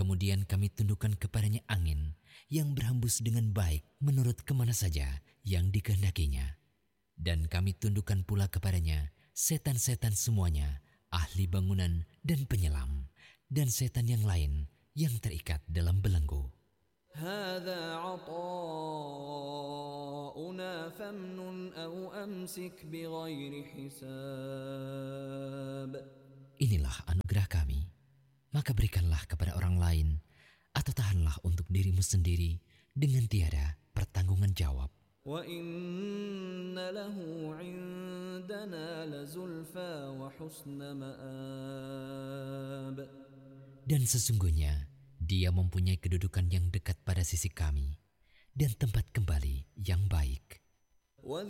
Kemudian kami tundukkan kepadanya angin yang berhembus dengan baik menurut kemana saja yang dikehendakinya. Dan kami tundukkan pula kepadanya setan-setan semuanya, ahli bangunan dan penyelam, dan setan yang lain yang terikat dalam belenggu. هذا عطاؤنا فامنن أو أمسك بغير حساب. Inilah anugerah kami, maka berikanlah kepada orang lain, atau tahanlah untuk dirimu sendiri dengan tiada pertanggungan jawab. وَإِنَّ لَهُ عِندَنَا لَزُلْفَى وَحُسْنَ مَآبٍ. Dan sesungguhnya dia mempunyai kedudukan yang dekat pada sisi kami dan tempat kembali yang baik.